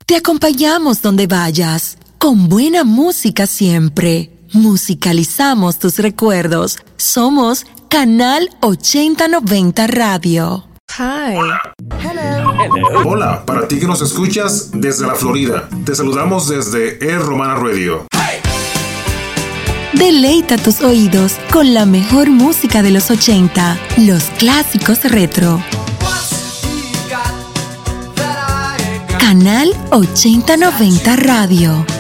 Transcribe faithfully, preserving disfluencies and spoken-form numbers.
Te acompañamos donde vayas, con buena música siempre. Musicalizamos tus recuerdos. Somos Canal ochenta noventa Radio. Hi. Hello. Hello. Hola, para ti que nos escuchas desde la Florida, te saludamos desde El Romana Radio. Deleita tus oídos con la mejor música de los ochenta, los clásicos retro. Canal ochenta noventa Radio.